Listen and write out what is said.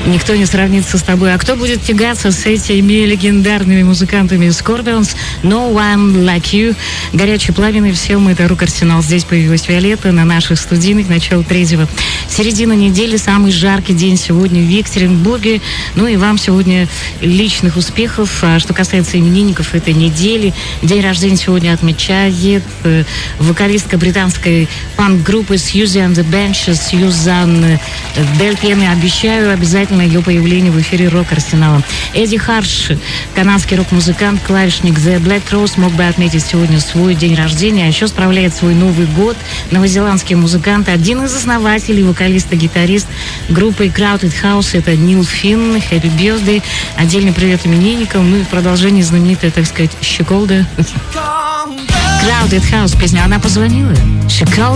Никто не сравнится с тобой. А кто будет тягаться с этими легендарными музыкантами Scorpions? No One Like You. Горячий, пламенный, всем это Рок-Арсенал. Здесь появилась Виолетта на наших студийных. Начало 3-го. Середина недели, самый жаркий день сегодня в Екатеринбурге. Ну и вам сегодня личных успехов. А что касается именинников этой недели, день рождения сегодня отмечает вокалистка британской панк-группы Сьюзи and the Benches Сьюзан Делпьен. Обещаю обязательно ее появление в эфире Рок-Арсенала. Эдди Харш, канадский рок-музыкант, клавишник The Black Crowes, мог бы отметить сегодня свой день рождения, а еще справляет свой Новый год. Новозеландский музыкант, один из основателей, вокалист и гитарист группы Crowded House, это Нил Финн. Happy Birthday. Отдельный привет именинникам. Ну и в продолжении знаменитая, так сказать, щеколда. Crowded House, песня. Она позвонила. She called